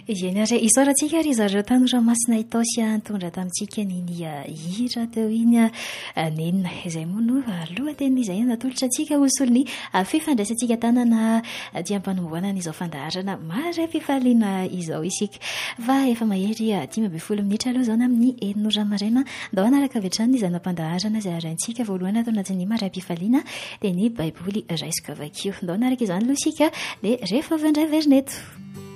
Isaorantsika ry zareo tanora masina itaosy nitondra tamintsika niny hira teo iny nenina izay moa no lohateny izay natolotra antsika osolony fifandraisantsika tanana diam-panomboana n'izao fandaharana mara-pifaliana izao isika fa efa mahery 10 minitra aloha zao amin'ny enin'ora maraina ndao anaraka vetrany ny zanam-pandaharana izay araintsika voalohany atao anatin'ny mara-pifaliana dia ny baiboly raisiko avakio ndao anaraka izany aloha isika dia rehefa avy indray very neto.